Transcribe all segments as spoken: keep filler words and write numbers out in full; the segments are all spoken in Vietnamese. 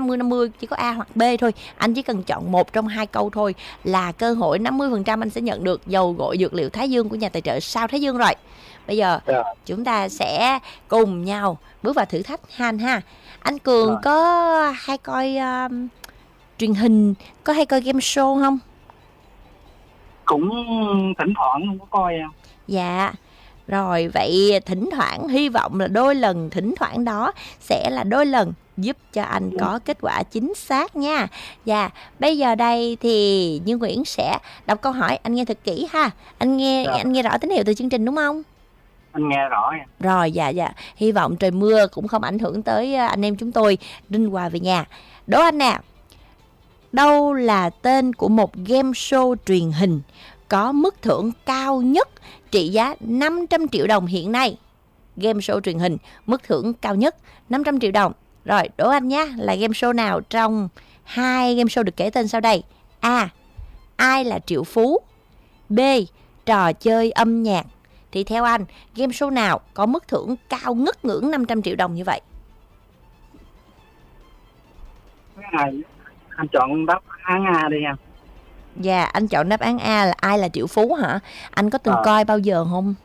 năm mươi năm mươi, chỉ có A hoặc B thôi. Anh chỉ cần chọn một trong hai câu thôi là cơ hội năm mươi phần trăm anh sẽ nhận được dầu gội dược liệu Thái Dương của nhà tài trợ Sao Thái Dương rồi. Bây giờ Dạ. chúng ta sẽ cùng nhau bước vào thử thách han ha. Anh Cường Rồi. có hay coi um, truyền hình, có hay coi game show không? Cũng thỉnh thoảng không có coi em. Dạ. Rồi, vậy thỉnh thoảng, hy vọng là đôi lần thỉnh thoảng đó sẽ là đôi lần giúp cho anh có kết quả chính xác nha. Dạ, bây giờ đây thì Như Nguyễn sẽ đọc câu hỏi, anh nghe thật kỹ ha. Anh nghe Dạ. anh nghe rõ tín hiệu từ chương trình đúng không? Anh nghe rõ em. Rồi, dạ dạ. Hy vọng trời mưa cũng không ảnh hưởng tới anh em chúng tôi rinh quà về nhà. Đố anh nè. Đâu là tên của một game show truyền hình có mức thưởng cao nhất trị giá năm trăm triệu đồng hiện nay? Game show truyền hình mức thưởng cao nhất năm trăm triệu đồng. Rồi, đố anh nhé, là game show nào trong hai game show được kể tên sau đây? A. Ai là triệu phú? B. Trò chơi âm nhạc. Thì theo anh, game show nào có mức thưởng cao ngất ngưỡng năm trăm triệu đồng như vậy? Cái này anh chọn đáp án A đi em. Dạ, anh chọn đáp án A là Ai là triệu phú hả? Anh có từng Ờ. coi bao giờ không?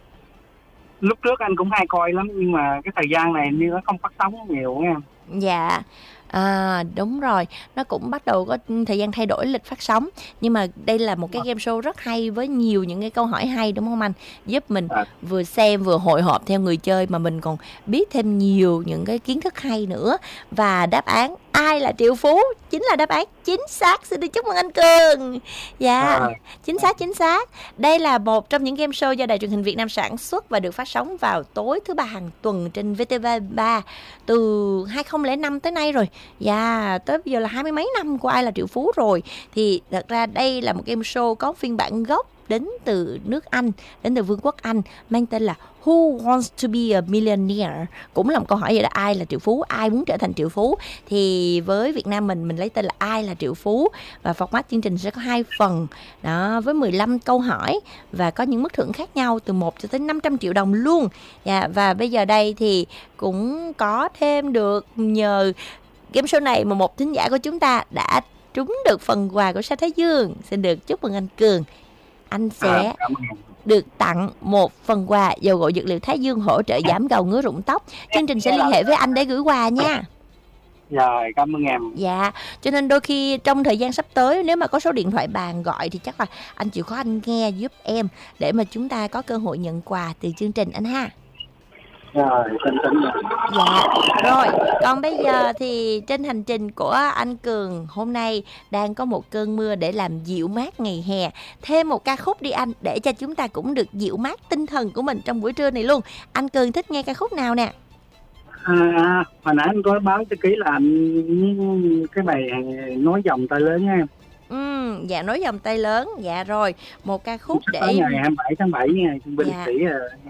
Lúc trước anh cũng hay coi lắm, nhưng mà cái thời gian này như nó không phát sóng nhiều em. Dạ, à, đúng rồi. Nó cũng bắt đầu có thời gian thay đổi lịch phát sóng. Nhưng mà đây là một cái game show rất hay với nhiều những cái câu hỏi hay, đúng không anh? Giúp mình À. vừa xem vừa hội họp theo người chơi, mà mình còn biết thêm nhiều những cái kiến thức hay nữa. Và đáp án Ai là triệu phú chính là đáp án chính xác. Xin được chúc mừng anh Cường. Dạ, À. chính xác chính xác. Đây là một trong những game show do Đài Truyền hình Việt Nam sản xuất và được phát sóng vào tối thứ ba hàng tuần trên vê tê vê ba từ hai không không năm tới nay rồi. Dạ, tới bây giờ là hai mươi mấy năm của Ai là triệu phú rồi. Thì thật ra đây là một game show có phiên bản gốc đến từ nước Anh, đến từ Vương quốc Anh, mang tên là Who wants to be a millionaire? Cũng là một câu hỏi vậy đó, ai là triệu phú, ai muốn trở thành triệu phú? Thì với Việt Nam mình, mình lấy tên là Ai là triệu phú. Và format chương trình sẽ có hai phần đó, với mười lăm câu hỏi và có những mức thưởng khác nhau từ một cho tới năm trăm triệu đồng luôn. Dạ, và bây giờ đây thì cũng có thêm được nhờ game show này mà một thính giả của chúng ta đã trúng được phần quà của Sao Thái Dương. Xin được chúc mừng anh Cường. Anh sẽ À, cảm ơn em. được tặng một phần quà dầu gội dược liệu Thái Dương hỗ trợ giảm gầu ngứa rụng tóc. Chương trình sẽ liên hệ với anh để gửi quà nha. Rồi, cảm ơn em. Dạ, cho nên đôi khi trong thời gian sắp tới, nếu mà có số điện thoại bàn gọi thì chắc là anh chịu khó anh nghe giúp em để mà chúng ta có cơ hội nhận quà từ chương trình anh ha. Rồi, xin xin rồi. Dạ, rồi, còn bây giờ thì trên hành trình của anh Cường hôm nay đang có một cơn mưa để làm dịu mát ngày hè. Thêm một ca khúc đi anh, để cho chúng ta cũng được dịu mát tinh thần của mình trong buổi trưa này luôn. Anh Cường thích nghe ca khúc nào nè? À, hồi nãy anh có báo cho ký là anh cái bài Nói Dòng Tay Lớn em. Ừ, dạ, Nói Dòng Tay Lớn. Dạ rồi, một ca khúc để... Tới ngày hai mươi bảy tháng bảy nha, binh Dạ. sĩ.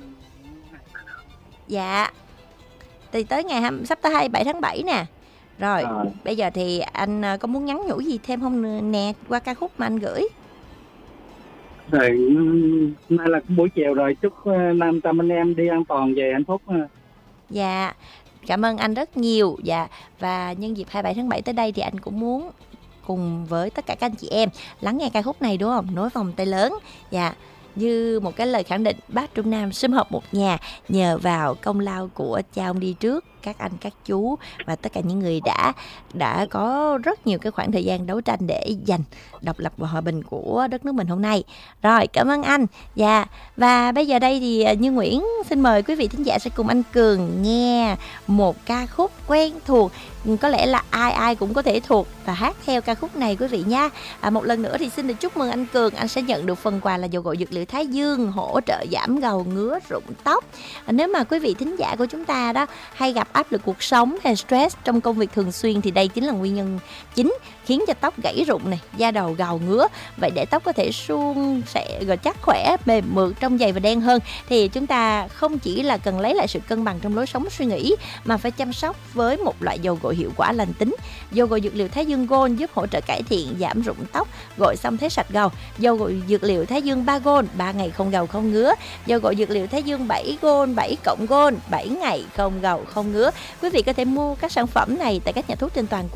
Dạ, thì tới ngày hai- sắp tới hai mươi bảy tháng bảy nè. Rồi, Rồi. bây giờ thì anh ờ, có muốn nhắn nhủ gì thêm không nè qua ca khúc mà anh gửi? Rồi, nay là cũng buổi chiều rồi, chúc năm trăm anh em đi an toàn về hạnh phúc. Dạ, cảm ơn anh rất nhiều. Dạ, và nhân dịp hai mươi bảy tháng bảy tới đây thì anh cũng muốn cùng với tất cả các anh chị em lắng nghe ca khúc này, đúng không? Nối Vòng Tay Lớn. Dạ, như một cái lời khẳng định bác Trung Nam sum họp một nhà nhờ vào công lao của cha ông đi trước, các anh các chú và tất cả những người đã đã có rất nhiều cái khoảng thời gian đấu tranh để giành độc lập và hòa bình của đất nước mình hôm nay. Rồi, cảm ơn anh. Dạ, và bây giờ đây thì Như Nguyễn xin mời quý vị thính giả sẽ cùng anh Cường nghe một ca khúc quen thuộc, có lẽ là ai ai cũng có thể thuộc và hát theo ca khúc này quý vị nha. À, một lần nữa thì xin được chúc mừng anh Cường, anh sẽ nhận được phần quà là dầu gội dược liệu Thái Dương hỗ trợ giảm gầu ngứa rụng tóc. À, nếu mà quý vị thính giả của chúng ta đó hay gặp áp lực cuộc sống hay stress trong công việc thường xuyên thì đây chính là nguyên nhân chính khiến cho tóc gãy rụng này, da đầu gầu ngứa. Vậy để tóc có thể suôn sẽ rồi chắc khỏe, mềm mượt, trong dày và đen hơn thì chúng ta không chỉ là cần lấy lại sự cân bằng trong lối sống suy nghĩ mà phải chăm sóc với một loại dầu gội hiệu quả lành tính. Dầu gội dược liệu Thái Dương Gold giúp hỗ trợ cải thiện giảm rụng tóc, gội xong thấy sạch gầu. Dầu gội dược liệu Thái Dương ba Gold, ba ngày không gầu không ngứa. Dầu gội dược liệu Thái Dương bảy Gold, bảy cộng Gold, bảy ngày không gầu không ngứa. Quý vị có thể mua các sản phẩm này tại các nhà thuốc trên toàn quốc.